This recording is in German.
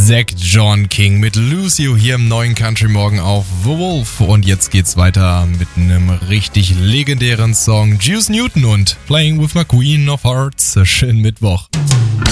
Zac John King mit Lose You hier im neuen Country Morgen auf The Wolf. Und jetzt geht's weiter mit einem richtig legendären Song. Juice Newton und Playing with My Queen of Hearts. Schönen Mittwoch.